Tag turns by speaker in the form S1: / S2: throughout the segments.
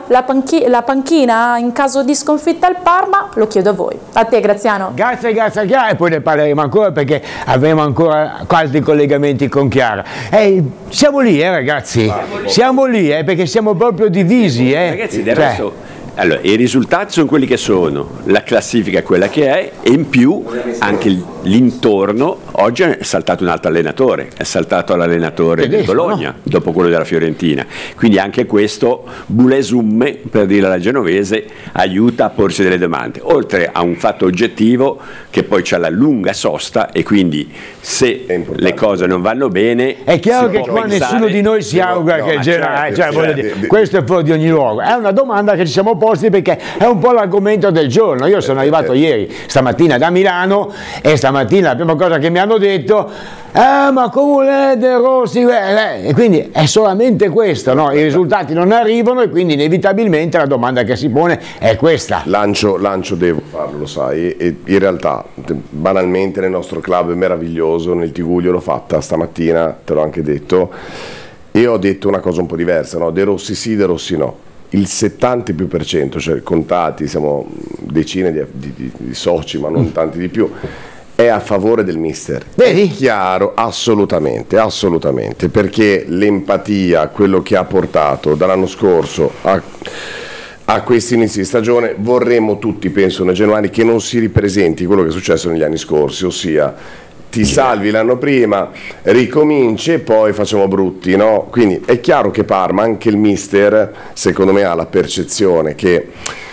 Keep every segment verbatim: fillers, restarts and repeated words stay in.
S1: la, panchi- la panchina in caso di sconfitta al Parma? Lo chiedo a voi. A te, Graziano.
S2: Grazie, grazie a Chiara, e poi ne parleremo ancora perché avremo ancora altri collegamenti con Chiara. Eh, siamo lì, eh, ragazzi, siamo lì, eh, perché siamo proprio divisi. Eh.
S3: Ragazzi, del
S2: cioè,
S3: resto... Allora, i risultati sono quelli che sono, la classifica è quella che è e in più anche l'intorno. Oggi è saltato un altro allenatore, è saltato l'allenatore del Bologna, no? Dopo quello della Fiorentina, quindi anche questo bulesumme, per dire alla genovese, aiuta a porsi delle domande, oltre a un fatto oggettivo che poi c'è la lunga sosta e quindi se le cose non vanno bene
S2: è chiaro che qua
S3: pensare...
S2: nessuno di noi si augura
S3: no,
S2: che il generale,
S3: certo,
S2: cioè, voglio
S3: certo.
S2: dire, questo è fuori di ogni luogo, è una domanda che ci siamo posti perché è un po' l'argomento del giorno. Io sono arrivato ieri stamattina da Milano e stamattina la prima cosa che mi hanno detto eh ma come De Rossi, eh, e quindi è solamente questo, no? I risultati non arrivano e quindi inevitabilmente la domanda che si pone è questa.
S4: Lancio, lancio devo farlo, lo sai, e in realtà banalmente nel nostro club è meraviglioso, nel Tiguglio l'ho fatta stamattina, te l'ho anche detto, e ho detto una cosa un po' diversa, no? De Rossi sì, De Rossi no. Il settanta più per cento, cioè contati, siamo decine di, di, di soci, ma non tanti di più, è a favore del mister.
S2: Vedi?
S4: È chiaro, assolutamente, assolutamente, perché l'empatia, quello che ha portato dall'anno scorso a, a questi inizi di stagione, vorremmo tutti, penso, noi genuani, che non si ripresenti quello che è successo negli anni scorsi, ossia ti salvi l'anno prima, ricominci e poi facciamo brutti, no? Quindi è chiaro che Parma, anche il mister, secondo me ha la percezione che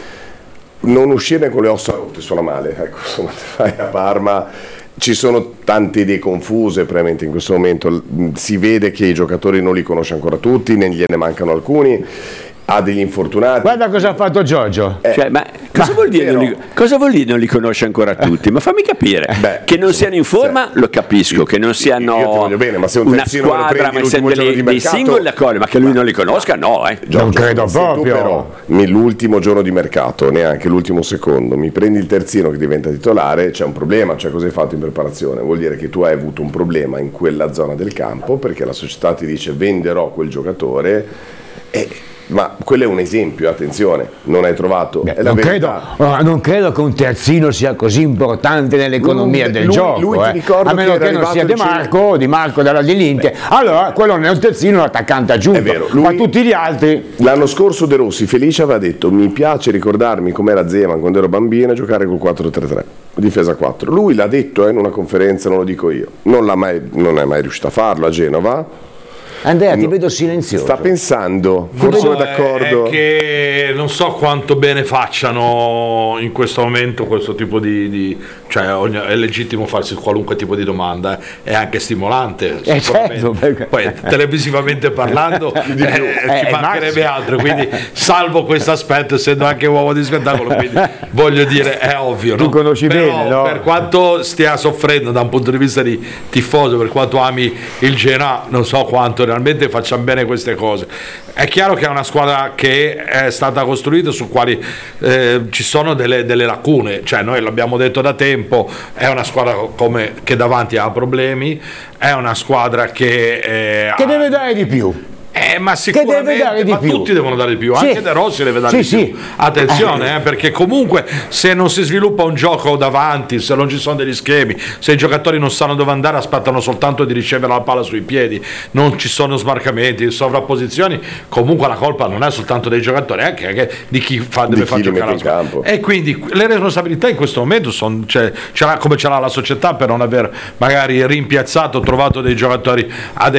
S4: non uscire con le ossa rotte suona male, ecco, insomma, fai a Parma, ci sono tante idee confuse probabilmente in questo momento, si vede che i giocatori non li conosce ancora tutti, ne gliene mancano alcuni, ha degli infortunati.
S2: Guarda cosa ha fatto Giorgio.
S3: Eh, cioè, ma cosa, ma vuol dire non li, cosa vuol dire non li conosce ancora tutti? Ma fammi capire. Beh, che non siano in forma lo capisco, che non siano
S4: io ti voglio bene, ma se un
S3: una squadra, ma siano dei, dei singoli d'accordo, ma che lui non li conosca, no. Eh.
S2: Giorgio, non credo proprio.
S4: Però l'ultimo giorno di mercato, neanche l'ultimo secondo, mi prendi il terzino che diventa titolare, c'è un problema, cioè cosa hai fatto in preparazione? Vuol dire che tu hai avuto un problema in quella zona del campo perché la società ti dice venderò quel giocatore e... Ma quello è un esempio, attenzione, non hai trovato.
S2: Beh,
S4: è la
S2: non, credo, non credo che un terzino sia così importante nell'economia
S4: lui,
S2: del
S4: lui,
S2: gioco,
S4: lui
S2: eh. a meno che, che non sia De Marco, Di Marco della Dilinte. Allora quello non è un terzino, è un attaccante aggiunto.
S4: È vero, lui,
S2: ma tutti gli altri.
S4: L'anno scorso De Rossi felice aveva detto: mi piace ricordarmi com'era Zeman quando ero bambino a giocare col quattro tre tre, difesa quattro. Lui l'ha detto eh, in una conferenza, non lo dico io. Non, l'ha mai, non è mai riuscito a farlo a Genova.
S2: Andrea, ti
S4: no,
S2: vedo silenzioso.
S4: Sta pensando, forse
S5: no,
S4: è d'accordo.
S5: È che non so quanto bene facciano in questo momento questo tipo di, di cioè è legittimo farsi qualunque tipo di domanda, è anche stimolante.
S2: Eh certo, perché...
S5: Poi televisivamente parlando eh, eh, ci mancherebbe altro, quindi salvo questo aspetto, essendo anche uomo di spettacolo, quindi voglio dire è ovvio.
S2: Tu
S5: no?
S2: conosci
S5: Però,
S2: bene, no?
S5: Per quanto stia soffrendo da un punto di vista di tifoso, per quanto ami il Genoa, non so quanto realmente facciamo bene queste cose. È chiaro che è una squadra che è stata costruita su quali eh, ci sono delle, delle lacune, cioè noi l'abbiamo detto da tempo, è una squadra come, che davanti ha problemi, è una squadra che, eh,
S2: che
S5: ha,
S2: deve dare di più.
S5: Eh, ma sicuramente
S2: deve dare di
S5: ma
S2: più.
S5: Tutti devono dare di più,
S2: sì.
S5: Anche De Rossi deve dare
S2: sì,
S5: di più.
S2: Sì.
S5: Attenzione, eh, perché comunque se non si sviluppa un gioco davanti, se non ci sono degli schemi, se i giocatori non sanno dove andare, aspettano soltanto di ricevere la palla sui piedi, non ci sono smarcamenti, sovrapposizioni, comunque la colpa non è soltanto dei giocatori, è anche, anche di chi fa, deve far giocare la squadra. E quindi le responsabilità in questo momento sono, cioè, ce l'ha, come ce l'ha la società per non aver magari rimpiazzato, trovato dei giocatori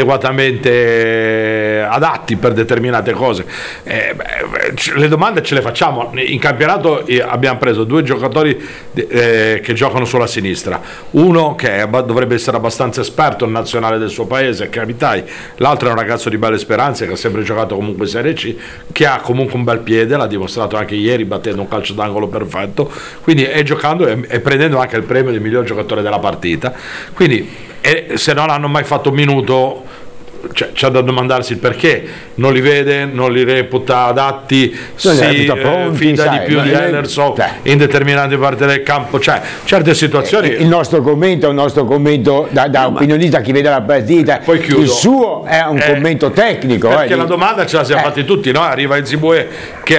S5: adeguatamente adatti per determinate cose. Eh, beh, le domande ce le facciamo. In campionato abbiamo preso due giocatori eh, che giocano sulla sinistra, uno che è, dovrebbe essere abbastanza esperto in nazionale del suo paese, che è Abitai, l'altro è un ragazzo di belle speranze che ha sempre giocato comunque in Serie C, che ha comunque un bel piede, l'ha dimostrato anche ieri battendo un calcio d'angolo perfetto, quindi è giocando e, e prendendo anche il premio di miglior giocatore della partita, quindi e, se non hanno mai fatto un minuto, C'è, c'è da domandarsi il perché, non li vede, non li reputa adatti, non si pronti, fida sai, di più di Henderson cioè, in determinate parti del campo, cioè certe situazioni.
S2: Il nostro commento è un nostro commento da, da no, opinionista, chi vede la partita,
S5: poi chiudo.
S2: Il suo è un eh, commento tecnico.
S5: Perché
S2: eh,
S5: la domanda ce la siamo eh. fatti tutti, no? Arriva il Zibue che